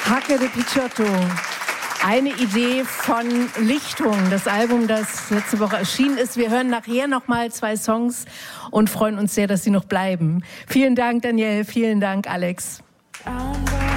Hacke de Picciotto. Eine Idee von Lichtung, das Album, das letzte Woche erschienen ist. Wir hören nachher nochmal 2 Songs und freuen uns sehr, dass sie noch bleiben. Vielen Dank, Daniel. Vielen Dank, Alex.